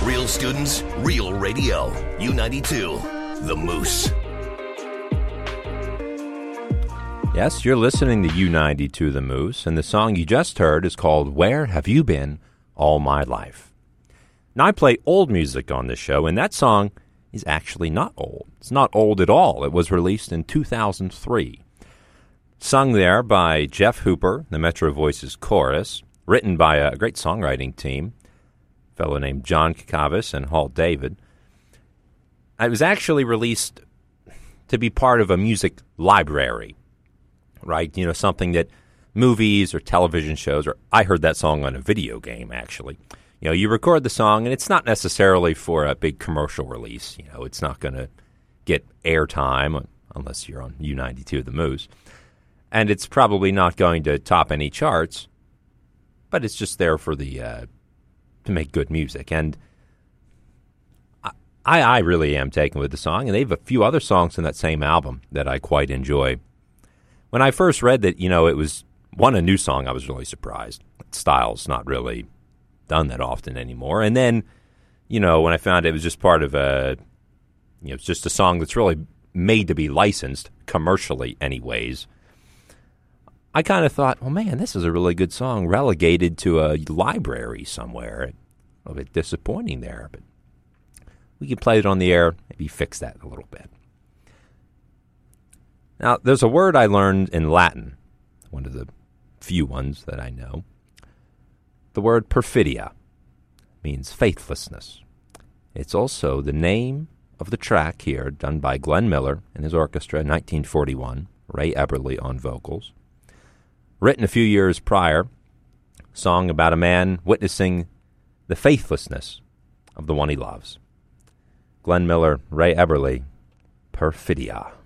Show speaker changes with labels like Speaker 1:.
Speaker 1: Real students, real radio. U92, The Moose.
Speaker 2: Yes, you're listening to U92 The Moose, and the song you just heard is called Where Have You Been All My Life? Now, I play old music on this show, and that song is actually not old. It's not old at all. It was released in 2003. Sung there by Jeff Hooper, the Metro Voices Chorus, written by a great songwriting team, a fellow named John Kakavas and Hall David. It was actually released to be part of a music library, right? You know, something that movies or television shows, or I heard that song on a video game, actually. You know, you record the song, and it's not necessarily for a big commercial release. You know, it's not going to get airtime unless you're on U92 The Moose. And it's probably not going to top any charts, but it's just there for the to make good music. And I really am taken with the song, and they have a few other songs in that same album that I quite enjoy. When I first read that, you know, it was a new song, I was really surprised. Style's not really done that often anymore. And then, you know, when I found it was just part of it's just a song that's really made to be licensed commercially anyways, I kind of thought, well, man, this is a really good song relegated to a library somewhere. A little bit disappointing there, but we can play it on the air, maybe fix that a little bit. Now, there's a word I learned in Latin, one of the few ones that I know. The word perfidia means faithlessness. It's also the name of the track here, done by Glenn Miller and his orchestra in 1941, Ray Eberle on vocals. Written a few years prior, song about a man witnessing the faithlessness of the one he loves. Glenn Miller, Ray Eberle, Perfidia.